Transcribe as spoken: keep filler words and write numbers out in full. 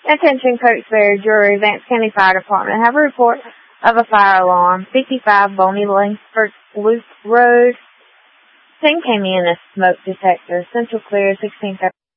Attention Cokesbury Jury, Vance County Fire Department. Have a report of a fire alarm. fifty-five Bonnie Langford Loop Road. Thing came in as smoke detector. Central clear, sixteen thirty.